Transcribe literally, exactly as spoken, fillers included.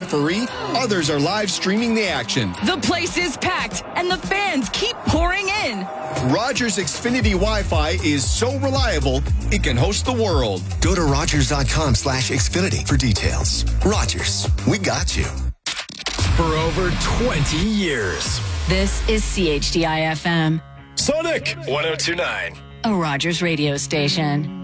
referee, others are live streaming the action. The place is packed, and the fans keep pouring in. Rogers Xfinity Wi-Fi is so reliable, it can host the world. Go to Rogers.com slash Xfinity for details. Rogers, we got you. For over twenty years. This is C H D I F M. Sonic one oh two point nine. A Rogers radio station.